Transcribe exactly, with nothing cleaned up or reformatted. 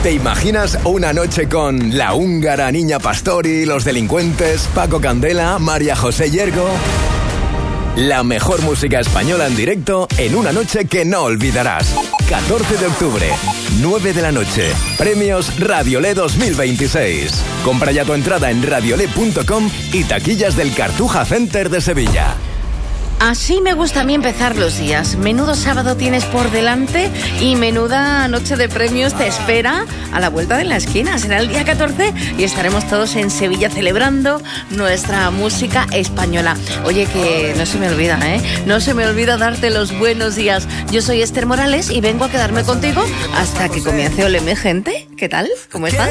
¿Te imaginas una noche con La Húngara, Niña Pastori, Los Delincuentes, Paco Candela, María José Yergo? La mejor música española en directo en una noche que no olvidarás. catorce de octubre, nueve de la noche. Premios Radiolé dos mil veintiséis. Compra ya tu entrada en radiolé punto com y taquillas del Cartuja Center de Sevilla. Así me gusta a mí empezar los días. Menudo sábado tienes por delante y menuda noche de premios te espera a la vuelta de la esquina. Será el día catorce y estaremos todos en Sevilla celebrando nuestra música española. Oye, que no se me olvida, ¿eh? No se me olvida darte los buenos días. Yo soy Esther Morales y vengo a quedarme contigo hasta que comience Oleme, gente. ¿Qué tal? ¿Cómo estás?